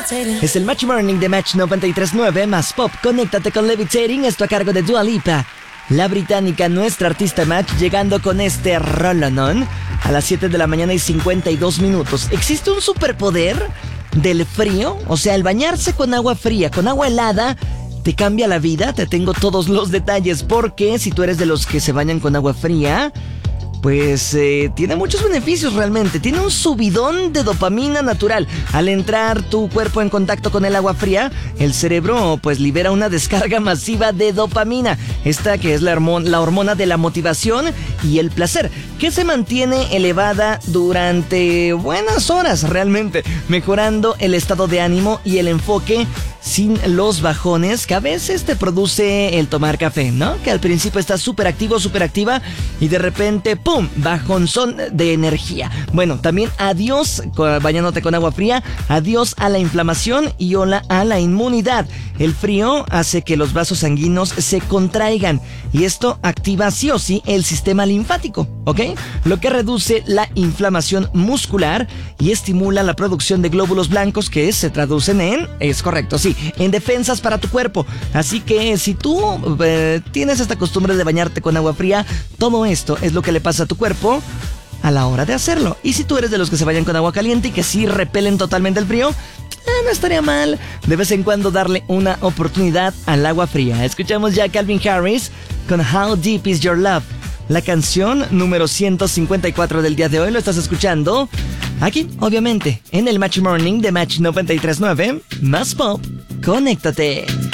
Es el Match Morning de Match 93.9 más Pop. Conéctate con Levitating, esto a cargo de Dua Lipa. La británica, nuestra artista Match, llegando con este rolonón a las 7 de la mañana y 52 minutos. ¿Existe un superpoder del frío? O sea, el bañarse con agua fría, con agua helada, ¿te cambia la vida? Te tengo todos los detalles, porque si tú eres de los que se bañan con agua fría, pues tiene muchos beneficios realmente. Tiene un subidón de dopamina natural. Al entrar tu cuerpo en contacto con el agua fría, el cerebro pues libera una descarga masiva de dopamina. Esta que es la hormona de la motivación y el placer, que se mantiene elevada durante buenas horas realmente, mejorando el estado de ánimo y el enfoque sin los bajones que a veces te produce el tomar café, ¿no? Que al principio estás súper activo, súper activa y de repente, ¡pum!, bajonzón de energía. Bueno, también adiós bañándote con agua fría, adiós a la inflamación y hola a la inmunidad. El frío hace que los vasos sanguíneos se contraigan y esto activa sí o sí el sistema linfático, ¿ok? Lo que reduce la inflamación muscular y estimula la producción de glóbulos blancos que se traducen en, es correcto, sí, en defensas para tu cuerpo. Así que si tú tienes esta costumbre de bañarte con agua fría, todo esto es lo que le pasa a tu cuerpo a la hora de hacerlo. Y si tú eres de los que se bañan con agua caliente y que sí repelen totalmente el frío, no estaría mal de vez en cuando darle una oportunidad al agua fría. Escuchamos ya a Calvin Harris con How Deep Is Your Love, la canción número 154 del día de hoy. Lo estás escuchando aquí, obviamente, en el Match Morning de Match 93.9 más Pop. Conéctate.